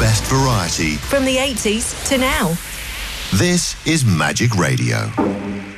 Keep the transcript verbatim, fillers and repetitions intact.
best variety. From the eighties to now. This is Magic Radio.